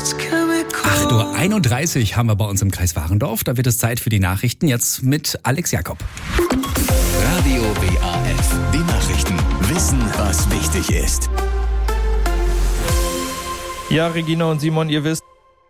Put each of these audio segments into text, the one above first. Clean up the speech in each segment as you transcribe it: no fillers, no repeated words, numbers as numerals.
8:31 Uhr haben wir bei uns im Kreis Warendorf. Da wird es Zeit für die Nachrichten. Jetzt mit Alex Jakob. Radio WAF. Die Nachrichten. Wissen, was wichtig ist. Ja, Regina und Simon, ihr wisst.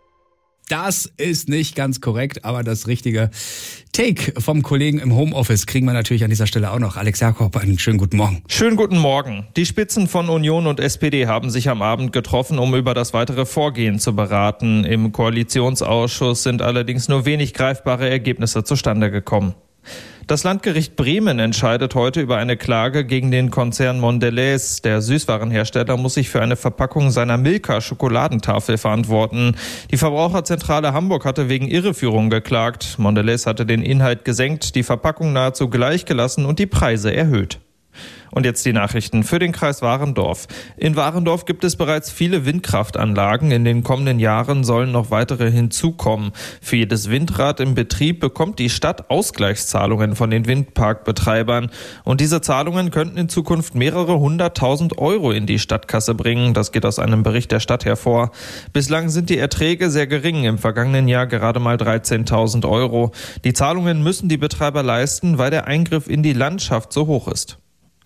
Das ist nicht ganz korrekt, aber das richtige Take vom Kollegen im Homeoffice kriegen wir natürlich an dieser Stelle auch noch. Alex Jakob, einen schönen guten Morgen. Schönen guten Morgen. Die Spitzen von Union und SPD haben sich am Abend getroffen, um über das weitere Vorgehen zu beraten. Im Koalitionsausschuss sind allerdings nur wenig greifbare Ergebnisse zustande gekommen. Das Landgericht Bremen entscheidet heute über eine Klage gegen den Konzern Mondelez. Der Süßwarenhersteller muss sich für eine Verpackung seiner Milka-Schokoladentafel verantworten. Die Verbraucherzentrale Hamburg hatte wegen Irreführung geklagt. Mondelez hatte den Inhalt gesenkt, die Verpackung nahezu gleich gelassen und die Preise erhöht. Und jetzt die Nachrichten für den Kreis Warendorf. In Warendorf gibt es bereits viele Windkraftanlagen. In den kommenden Jahren sollen noch weitere hinzukommen. Für jedes Windrad im Betrieb bekommt die Stadt Ausgleichszahlungen von den Windparkbetreibern. Und diese Zahlungen könnten in Zukunft mehrere 100.000 Euro in die Stadtkasse bringen. Das geht aus einem Bericht der Stadt hervor. Bislang sind die Erträge sehr gering. Im vergangenen Jahr gerade mal 13.000 Euro. Die Zahlungen müssen die Betreiber leisten, weil der Eingriff in die Landschaft so hoch ist.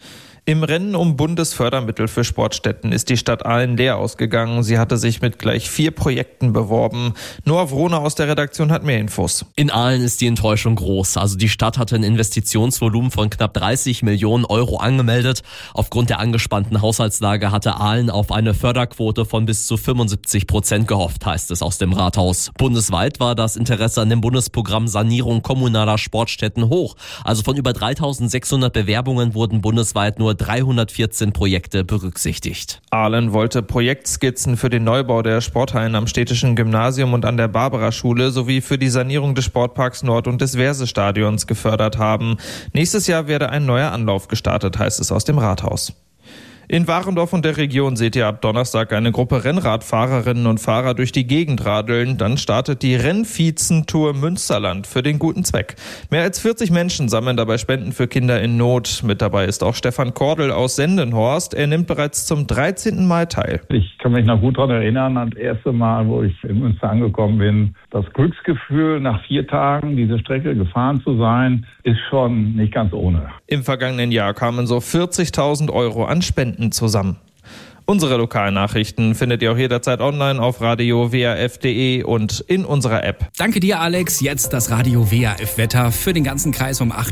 Im Rennen um Bundesfördermittel für Sportstätten ist die Stadt Aalen leer ausgegangen. Sie hatte sich mit gleich 4 Projekten beworben. Noah Wrohner aus der Redaktion hat mehr Infos. In Aalen ist die Enttäuschung groß. Also die Stadt hatte ein Investitionsvolumen von knapp 30 Millionen Euro angemeldet. Aufgrund der angespannten Haushaltslage hatte Aalen auf eine Förderquote von bis zu 75% gehofft, heißt es aus dem Rathaus. Bundesweit war das Interesse an dem Bundesprogramm Sanierung kommunaler Sportstätten hoch. Also von über 3.600 Bewerbungen wurden bundesweit nur 314 Projekte berücksichtigt. Aalen wollte Projektskizzen für den Neubau der Sporthallen am Städtischen Gymnasium und an der Barbara-Schule sowie für die Sanierung des Sportparks Nord und des Wehrse-Stadions gefördert haben. Nächstes Jahr werde ein neuer Anlauf gestartet, heißt es aus dem Rathaus. In Warendorf und der Region seht ihr ab Donnerstag eine Gruppe Rennradfahrerinnen und Fahrer durch die Gegend radeln. Dann startet die Rennvizen-Tour Münsterland für den guten Zweck. Mehr als 40 Menschen sammeln dabei Spenden für Kinder in Not. Mit dabei ist auch Stefan Kordel aus Sendenhorst. Er nimmt bereits zum 13. Mal teil. Ich kann mich noch gut daran erinnern, an das erste Mal, wo ich in Münster angekommen bin. Das Glücksgefühl, nach 4 Tagen diese Strecke gefahren zu sein, ist schon nicht ganz ohne. Im vergangenen Jahr kamen so 40.000 Euro an Spenden zusammen. Unsere Lokalnachrichten findet ihr auch jederzeit online auf radio-waf.de und in unserer App. Danke dir, Alex. Jetzt das Radio WAF-Wetter für den ganzen Kreis um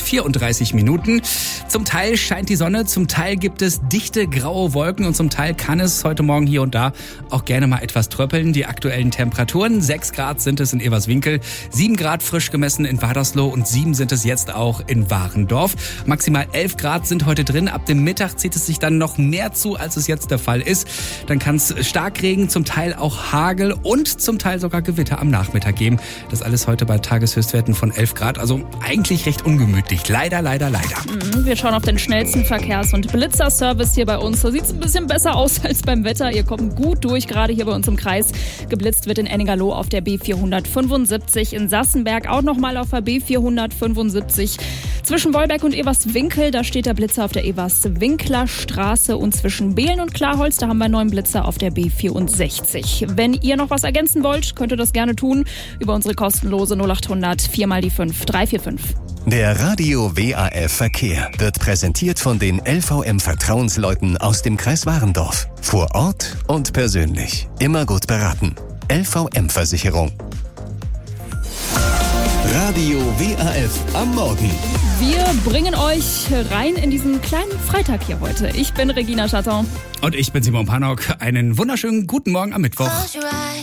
8:34 Uhr. Zum Teil scheint die Sonne, zum Teil gibt es dichte graue Wolken und zum Teil kann es heute Morgen hier und da auch gerne mal etwas tröppeln. Die aktuellen Temperaturen: 6 Grad sind es in Everswinkel, 7 Grad frisch gemessen in Wadersloh und 7 sind es jetzt auch in Warendorf. Maximal 11 Grad sind heute drin. Ab dem Mittag zieht es sich dann noch mehr zu, als es jetzt der Fall ist. Dann kann es Starkregen, zum Teil auch Hagel und zum Teil sogar Gewitter am Nachmittag geben. Das alles heute bei Tageshöchstwerten von 11 Grad. Also eigentlich recht ungemütlich. Leider. Wir schauen auf den schnellsten Verkehrs- und Blitzerservice hier bei uns. Da sieht es ein bisschen besser aus als beim Wetter. Ihr kommt gut durch, gerade hier bei uns im Kreis. Geblitzt wird in Ennigerloh auf der B475, in Sassenberg auch nochmal auf der B475. Zwischen Wolberg und Everswinkel, da steht der Blitzer auf der Everswinkler Straße und zwischen Behlen und Klarholz, da haben wir einen neuen Blitzer auf der B64. Wenn ihr noch was ergänzen wollt, könnt ihr das gerne tun über unsere kostenlose 0800 4x5 345. Der Radio WAF Verkehr wird präsentiert von den LVM Vertrauensleuten aus dem Kreis Warendorf. Vor Ort und persönlich. Immer gut beraten. LVM Versicherung. Radio WAF am Morgen. Wir bringen euch rein in diesen kleinen Freitag hier heute. Ich bin Regina Chatton. Und ich bin Simon Panok. Einen wunderschönen guten Morgen am Mittwoch.